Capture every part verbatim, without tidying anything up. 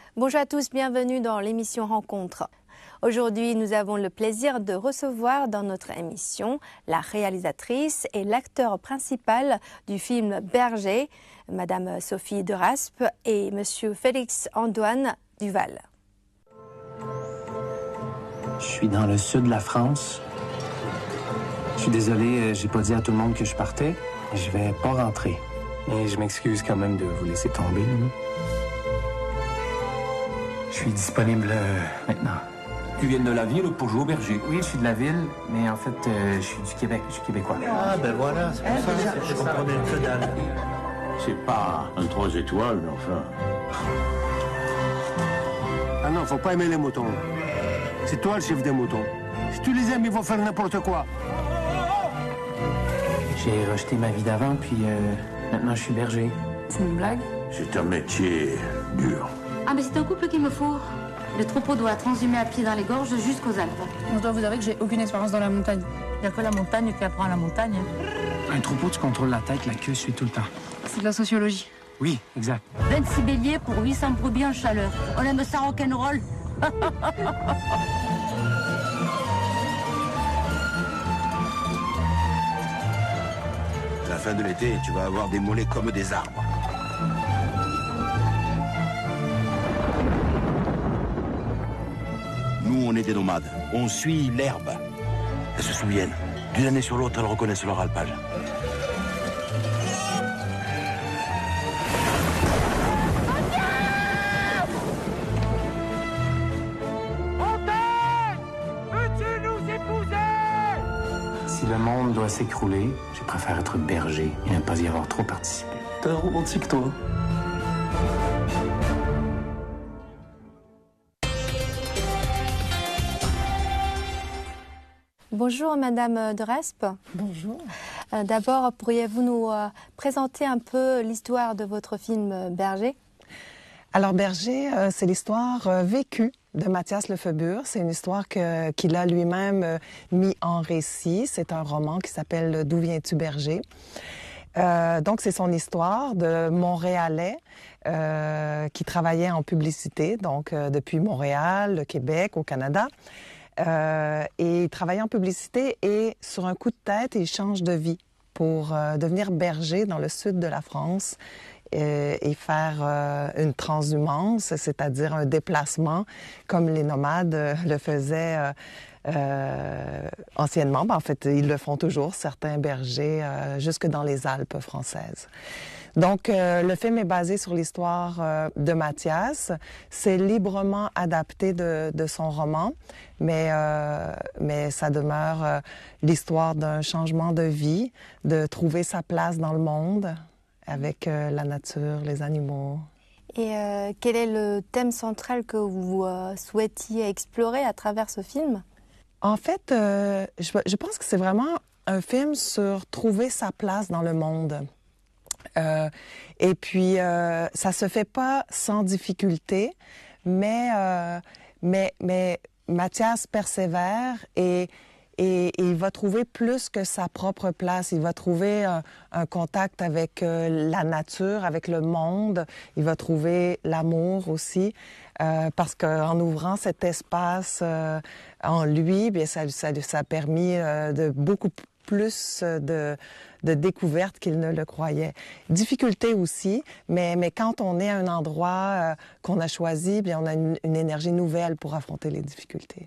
Bonjour à tous, bienvenue dans l'émission Rencontre. Aujourd'hui, nous avons le plaisir de recevoir dans notre émission la réalisatrice et l'acteur principal du film Berger, Madame Sophie de Raspe et Monsieur Félix-Antoine Duval. Je suis dans le sud de la France. Je suis désolé, j'ai pas dit à tout le monde que je partais. Je vais pas rentrer. Et je m'excuse quand même de vous laisser tomber. Là. Je suis disponible euh, maintenant. Tu viens de la ville pour jouer au Berger? Oui, je suis de la ville, mais en fait, euh, je suis du Québec. Je suis québécois. Ah, ben voilà, c'est pour ça que je comprenais que dalle. C'est pas un trois étoiles, mais enfin... Ah non, faut pas aimer les moutons. C'est toi le chef des moutons. Si tu les aimes, ils vont faire n'importe quoi. J'ai rejeté ma vie d'avant, puis euh, maintenant je suis berger. C'est une blague? C'est un métier dur. Ah, mais c'est un couple qu'il me faut. Le troupeau doit transhumer à pied dans les gorges jusqu'aux Alpes. Je dois vous avouer que j'ai aucune expérience dans la montagne. Il n'y a que la montagne qui apprend à la montagne. Un troupeau, tu contrôles la tête, la queue suit tout le temps. C'est de la sociologie. Oui, exact. vingt-six béliers pour huit cents brebis en chaleur. On aime ça rock'n'roll. À la fin de l'été, tu vas avoir des mollets comme des arbres. Nous, on est des nomades. On suit l'herbe. Elles se souviennent. D'une année sur l'autre, elles reconnaissent leur alpage. Si le monde doit s'écrouler, je préfère être berger et ne pas y avoir trop participé. T'es un romantique, toi. Bonjour Madame de Raspe. Bonjour. Euh, D'abord, pourriez-vous nous euh, présenter un peu l'histoire de votre film euh, Berger? Alors Berger, euh, c'est l'histoire euh, vécue de Mathias Lefebvre. C'est une histoire que, qu'il a lui-même euh, mis en récit. C'est un roman qui s'appelle « D'où viens-tu, berger ?» Euh, donc, c'est son histoire de Montréalais euh, qui travaillait en publicité, donc euh, depuis Montréal, le Québec, au Canada. Euh, et il travaillait en publicité et sur un coup de tête, il change de vie pour euh, devenir berger dans le sud de la France euh, et faire euh, une transhumance, c'est-à-dire un déplacement comme les nomades euh, le faisaient euh, euh, anciennement. Ben, en fait, ils le font toujours, certains bergers, euh, jusque dans les Alpes françaises. Donc, euh, le film est basé sur l'histoire euh, de Mathias. C'est librement adapté de, de son roman, mais, euh, mais ça demeure euh, l'histoire d'un changement de vie, de trouver sa place dans le monde avec euh, la nature, les animaux. Et euh, quel est le thème central que vous euh, souhaitiez explorer à travers ce film? En fait, euh, je, je pense que c'est vraiment un film sur trouver sa place dans le monde. Euh, et puis, euh, ça se fait pas sans difficulté, mais, euh, mais, mais Mathias persévère et, et, et il va trouver plus que sa propre place. Il va trouver un, un contact avec euh, la nature, avec le monde. Il va trouver l'amour aussi, euh, parce qu'en ouvrant cet espace euh, en lui, bien, ça, ça, ça a permis euh, de beaucoup plus de de découverte qu'il ne le croyait. Difficulté aussi, mais, mais quand on est à un endroit euh, qu'on a choisi, bien, on a une, une énergie nouvelle pour affronter les difficultés.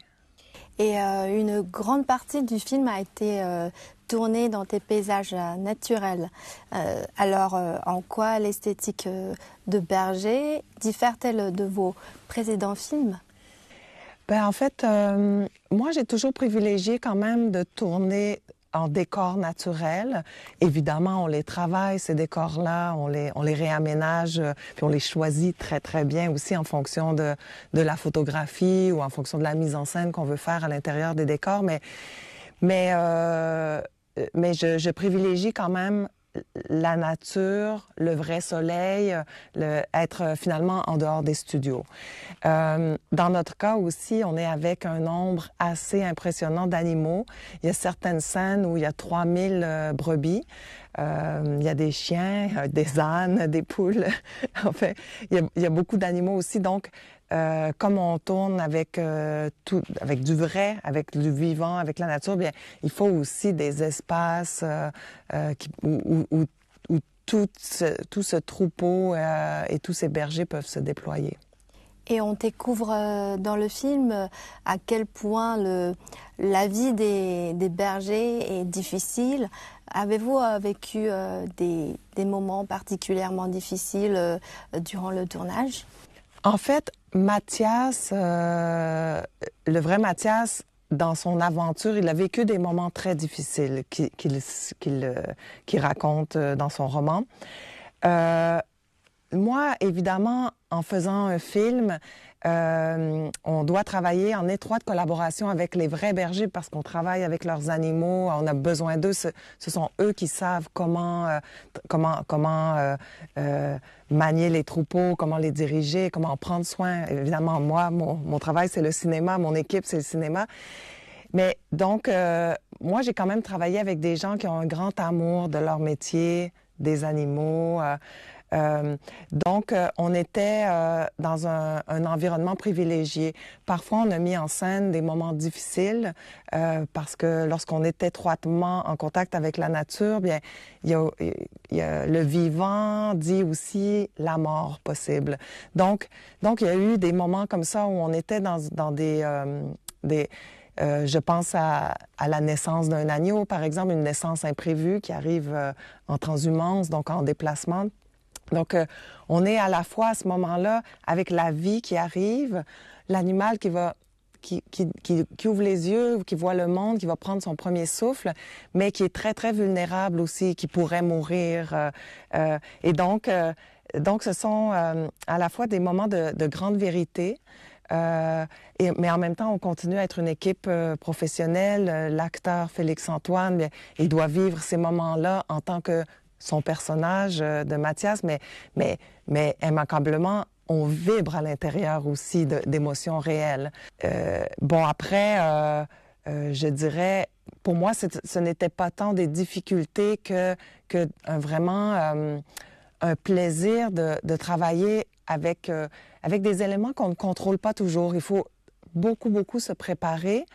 Et euh, une grande partie du film a été euh, tournée dans des paysages euh, naturels. Euh, alors, euh, en quoi l'esthétique euh, de Berger diffère-t-elle de vos précédents films? Ben, en fait, euh, moi, j'ai toujours privilégié quand même de tourner en décors naturels. Évidemment, on les travaille, ces décors-là, on les, on les réaménage, puis on les choisit très, très bien aussi en fonction de, de la photographie ou en fonction de la mise en scène qu'on veut faire à l'intérieur des décors. Mais, mais, euh, mais je, je privilégie quand même la nature, le vrai soleil, le, être finalement en dehors des studios. Euh, dans notre cas aussi, on est avec un nombre assez impressionnant d'animaux. Il y a certaines scènes où il y a trois mille euh, brebis. euh, il y a des chiens, des ânes, des poules. En fait, il y a, il y a beaucoup d'animaux aussi. Donc, euh, comme on tourne avec, euh, tout, avec du vrai, avec du vivant, avec la nature, bien, il faut aussi des espaces euh, euh, qui, où, où, où tout, ce, tout ce troupeau euh, et tous ces bergers peuvent se déployer. Et on découvre euh, dans le film euh, à quel point le, la vie des, des bergers est difficile. Avez-vous euh, vécu euh, des, des moments particulièrement difficiles euh, durant le tournage? En fait, Mathias, euh, le vrai Mathias, dans son aventure, il a vécu des moments très difficiles qu'il qu'il, qu'il, qu'il raconte dans son roman. Euh, moi, évidemment, en faisant un film, euh, on doit travailler en étroite collaboration avec les vrais bergers parce qu'on travaille avec leurs animaux, on a besoin d'eux. Ce, ce sont eux qui savent comment, euh, comment, comment euh, euh, manier les troupeaux, comment les diriger, comment en prendre soin. Évidemment, moi, mon, mon travail, c'est le cinéma, mon équipe, c'est le cinéma. Mais donc, euh, moi, j'ai quand même travaillé avec des gens qui ont un grand amour de leur métier, des animaux. Euh, Euh, donc, euh, on était euh, dans un, un environnement privilégié. Parfois, on a mis en scène des moments difficiles euh, parce que lorsqu'on est étroitement en contact avec la nature, bien, il y a, il y a le vivant dit aussi la mort possible. Donc, donc, il y a eu des moments comme ça où on était dans, dans des... Euh, des Euh, je pense à, à la naissance d'un agneau, par exemple, une naissance imprévue qui arrive euh, en transhumance, donc en déplacement. Donc, euh, on est à la fois à ce moment-là avec la vie qui arrive, l'animal qui va, qui, qui, qui, qui ouvre les yeux, qui voit le monde, qui va prendre son premier souffle, mais qui est très, très vulnérable aussi, qui pourrait mourir. Euh, euh, et donc, euh, donc, ce sont euh, à la fois des moments de, de grande vérité, Euh, et, mais en même temps, on continue à être une équipe euh, professionnelle. L'acteur Félix-Antoine, bien, il doit vivre ces moments-là en tant que son personnage euh, de Mathias, mais, mais, mais immanquablement, on vibre à l'intérieur aussi de, d'émotions réelles. Euh, bon, après, euh, euh, je dirais, pour moi, ce n'était pas tant des difficultés que, que un, vraiment euh, un plaisir de, de travailler avec, euh, avec des éléments qu'on ne contrôle pas toujours. Il faut beaucoup, beaucoup se préparer.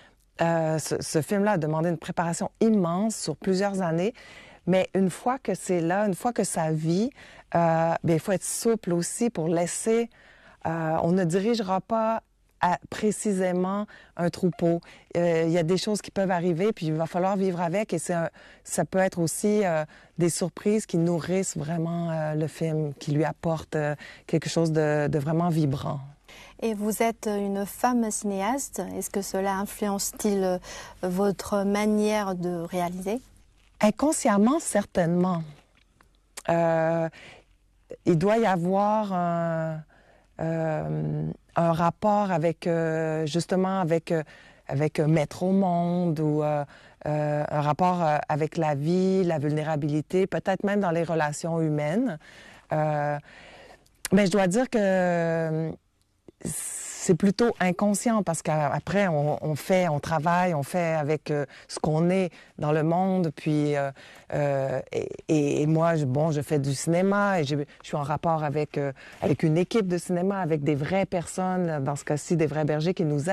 Euh, ce, ce film-là a demandé une préparation immense sur plusieurs années. Mais une fois que c'est là, une fois que ça vit, euh, bien, il faut être souple aussi pour laisser... Euh, on ne dirigera pas à, précisément un troupeau. Euh, il y a des choses qui peuvent arriver, puis il va falloir vivre avec. Et c'est un, ça peut être aussi euh, des surprises qui nourrissent vraiment euh, le film, qui lui apportent euh, quelque chose de, de vraiment vibrant. Et vous êtes une femme cinéaste. Est-ce que cela influence-t-il votre manière de réaliser? Inconsciemment, certainement. Euh, il doit y avoir un, euh, un rapport avec, euh, justement, avec, euh, avec Maître au monde ou euh, euh, un rapport euh, avec la vie, la vulnérabilité, peut-être même dans les relations humaines. Euh, mais je dois dire que euh, c'est plutôt inconscient parce qu'après, on, on fait, on travaille, on fait avec euh, ce qu'on est dans le monde. Puis, euh, euh, et, et moi, je, bon, je fais du cinéma et je, je suis en rapport avec, euh, avec une équipe de cinéma, avec des vraies personnes, dans ce cas-ci, des vrais bergers qui nous aident.